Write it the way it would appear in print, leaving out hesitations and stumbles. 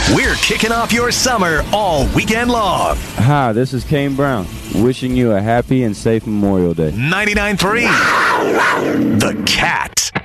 We're kicking off your summer all weekend long. Hi, this is Kane Brown, wishing you a happy and safe Memorial Day. 99.3 The Cat.